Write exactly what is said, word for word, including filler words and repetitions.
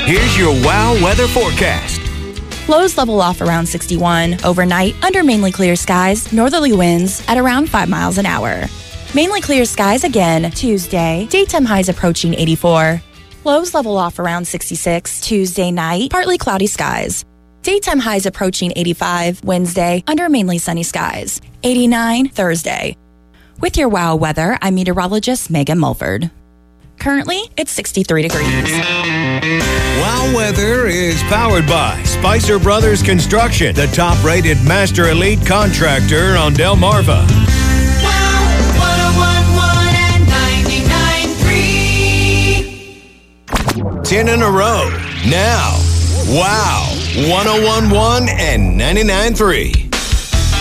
Here's your WOW weather forecast. Lows level off around sixty-one. Overnight, under mainly clear skies, northerly winds at around five miles an hour. Mainly clear skies again Tuesday. Daytime highs approaching eighty-four. Lows level off around sixty-six. Tuesday night, partly cloudy skies. Daytime highs approaching eighty-five. Wednesday, under mainly sunny skies. eighty-nine Thursday. With your WOW weather, I'm meteorologist Megan Mulford. Currently, it's sixty-three degrees. WOW weather is powered by Spicer Brothers Construction, the top-rated master elite contractor on Delmarva. WOW one oh one one and ninety-nine three. Ten in a row. Now, WOW one oh one one and ninety-nine three.